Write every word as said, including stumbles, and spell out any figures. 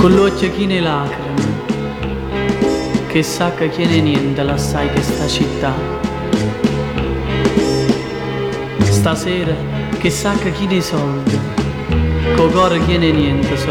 con l'occhio chi ne lacrime, che sa che chi ne niente l'assai che sta città. Stasera che sa che chi ne soldi, co cuore chi ne niente, so